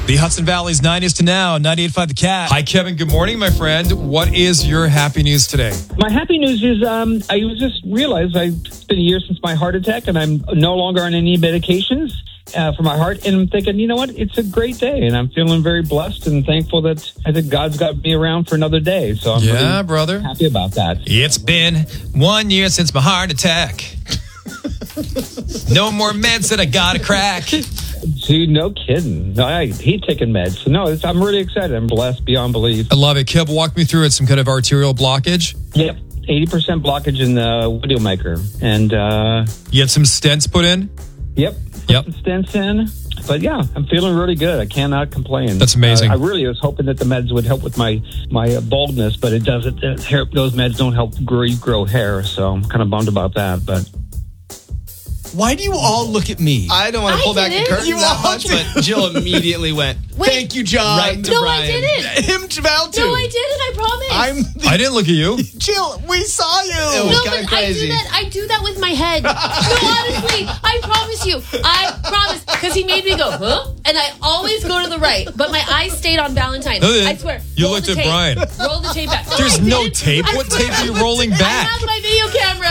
The Hudson Valley's 90s to now, 98.5 The Cat. Hi, Kevin. Good morning, my friend. What is your happy news today? My happy news is I just realized it's been a year since my heart attack, and I'm no longer on any medications for my heart. And I'm thinking, you know what? It's a great day, and I'm feeling very blessed and thankful that I think God's got me around for another day. So I'm really brother. happy about that. It's been 1 year since my heart attack. No more meds that I gotta crack. Dude, no kidding. No, I hate taking meds. So no, I'm really excited. I'm blessed beyond belief. I love it. Kev, walk me through it. Some kind of arterial blockage? Yep. 80% blockage in the widowmaker. And you had some stents put in? Yep. Some stents in. But yeah, I'm feeling really good. I cannot complain. That's amazing. I really was hoping that the meds would help with my baldness, but it doesn't. Those meds don't help grow hair, so I'm kind of bummed about that. But why do you all look at me? I don't want to pull back the curtain that much, but Jill immediately went, thank you, John. Right to No, Brian. I didn't. Him to Val, too. No, I didn't. I promise. I didn't look at you. Jill, we saw you. It was No, kind but of crazy. I do that with my head. No, honestly, I promise you. I promise. Because he made me go, huh? And I always go to the right. But my eyes stayed on Valentine. I swear. You Roll looked the at tape. Brian. Roll the tape back. There's I no didn't. tape. I What swear tape are you rolling I back? have my video camera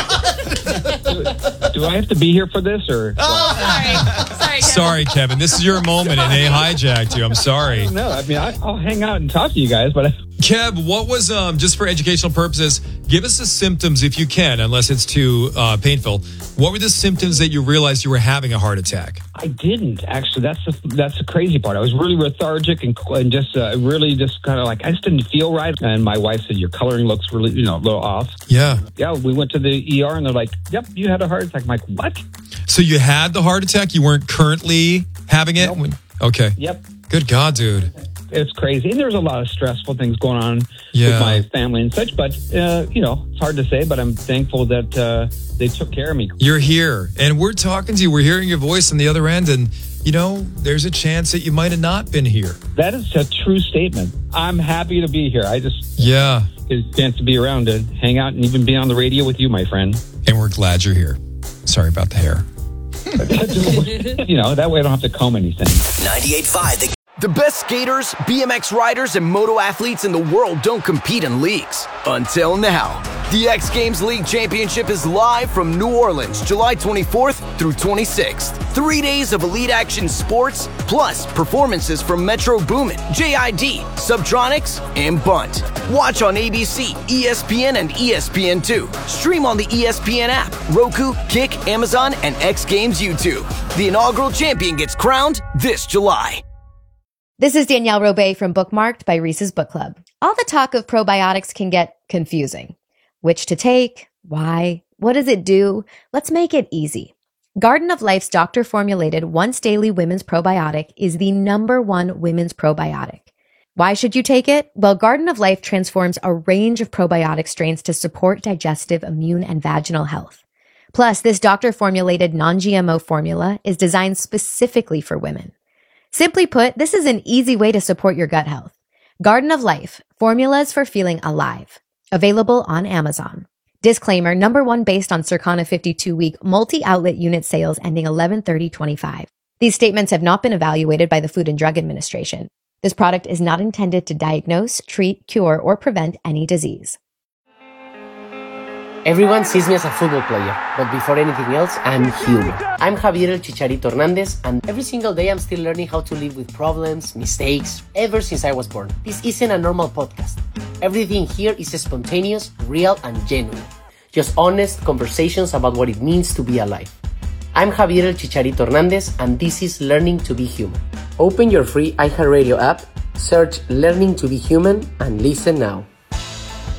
up there. do I have to be here for this or? Oh, sorry. Sorry, Kevin. This is your moment, and they hijacked you. I'm sorry. No, I mean, I'll hang out and talk to you guys, but Kev, what was, just for educational purposes, give us the symptoms if you can, unless it's too painful. What were the symptoms that you realized you were having a heart attack? I didn't actually. That's the crazy part. I was really lethargic and just really just kind of like I just didn't feel right. And my wife said, "Your coloring looks really, a little off." Yeah. Yeah, we went to the ER and they're like, "Yep, you had a heart attack." I'm like, "What?" So you had the heart attack? You weren't currently having it? Nope. Okay. Yep. Good God, dude. It's crazy. And there's a lot of stressful things going on Yeah. with my family and such. But, it's hard to say, but I'm thankful that they took care of me. You're here, and we're talking to you. We're hearing your voice on the other end, and, there's a chance that you might have not been here. That is a true statement. I'm happy to be here. I just Yeah. get a chance to be around to hang out and even be on the radio with you, my friend. And we're glad you're here. Sorry about the hair. That way I don't have to comb anything. 98.5 The best skaters, BMX riders, and moto athletes in the world don't compete in leagues. Until now. The X Games League Championship is live from New Orleans, July 24th through 26th. 3 days of elite action sports, plus performances from Metro Boomin, JID, Subtronics, and Bunt. Watch on ABC, ESPN, and ESPN2. Stream on the ESPN app, Roku, Kick, Amazon, and X Games YouTube. The inaugural champion gets crowned this July. This is Danielle Robay from Bookmarked by Reese's Book Club. All the talk of probiotics can get confusing. Which to take? Why? What does it do? Let's make it easy. Garden of Life's doctor-formulated once-daily women's probiotic is the #1 women's probiotic. Why should you take it? Well, Garden of Life transforms a range of probiotic strains to support digestive, immune, and vaginal health. Plus, this doctor-formulated non-GMO formula is designed specifically for women. Simply put, this is an easy way to support your gut health. Garden of Life, formulas for feeling alive. Available on Amazon. Disclaimer, #1 based on Circana 52-week multi-outlet unit sales ending 11/30/25. These statements have not been evaluated by the Food and Drug Administration. This product is not intended to diagnose, treat, cure, or prevent any disease. Everyone sees me as a football player, but before anything else, I'm human. I'm Javier El Chicharito Hernandez, and every single day I'm still learning how to live with problems, mistakes, ever since I was born. This isn't a normal podcast. Everything here is spontaneous, real, and genuine. Just honest conversations about what it means to be alive. I'm Javier El Chicharito Hernandez, and this is Learning to be Human. Open your free iHeartRadio app, search Learning to be Human, and listen now.